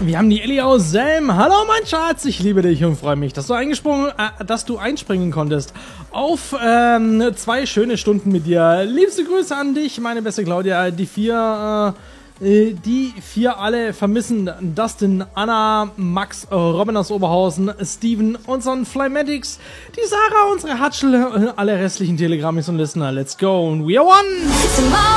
Wir haben die Ellie aus Selm. Hallo mein Schatz, ich liebe dich und freue mich, dass du einspringen konntest auf 2 schöne Stunden mit dir. Liebste Grüße an dich, meine beste Claudia. Die vier alle vermissen Dustin, Anna, Max, Robin aus Oberhausen, Steven, unseren Flymatics, die Sarah, unsere Hatschel, alle restlichen Telegrammis und Listener. Let's go and we are one!